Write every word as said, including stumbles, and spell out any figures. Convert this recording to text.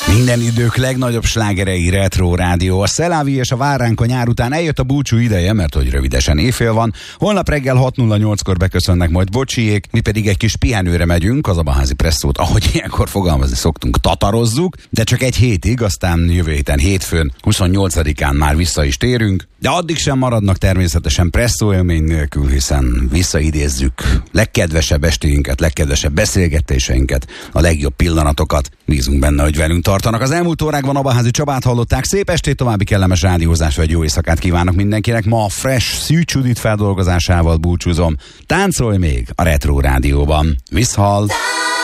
Minden idők legnagyobb slágerei Retro Rádió. A Szelávi és a váránk a nyár után eljött a búcsú ideje, mert hogy rövidesen éjfél van. Holnap reggel hat nulla nyolckor beköszönnek majd bocsiék, mi pedig egy kis pihenőre megyünk, az Abaházi Presszót, ahogy ilyenkor fogalmazni szoktunk, tatarozzuk, de csak egy hétig, aztán jövő héten hétfőn, huszonnyolcadikán már vissza is térünk, de addig sem maradnak természetesen presszó élmény nélkül, hiszen visszaidézzük legkedvesebb estéinket, legkedvesebb beszélgetéseinket, a legjobb pillanatokat. Bízunk benne, hogy velünk tartanak. Az elmúlt órákban Abaházi Csabát hallották. Szép estét, további kellemes rádiózás, vagy jó éjszakát kívánok mindenkinek. Ma a Fresh Szűcs Judit feldolgozásával búcsúzom. Táncolj még a Retro Rádióban. Viszhal!